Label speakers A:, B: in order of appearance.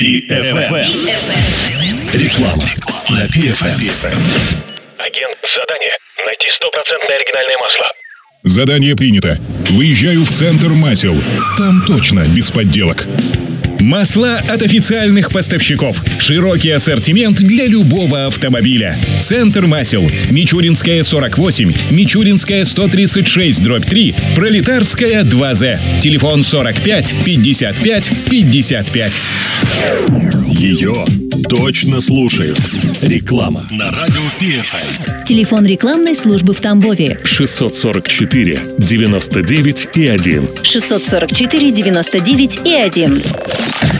A: PFM. Реклама на PFM.
B: Агент, задание. Найти 100% оригинальное масло.
C: Задание принято. Выезжаю в центр масел. Там точно без подделок. Масла от официальных поставщиков. Широкий ассортимент для любого автомобиля. Центр масел. Мичуринская 48, Мичуринская 136/3, Пролетарская 2З. Телефон 45 55 55.
A: Ее точно слушают. Реклама на радио PFM.
D: Телефон рекламной службы в Тамбове
A: 644 99 и 1.
D: 644 99 и 1.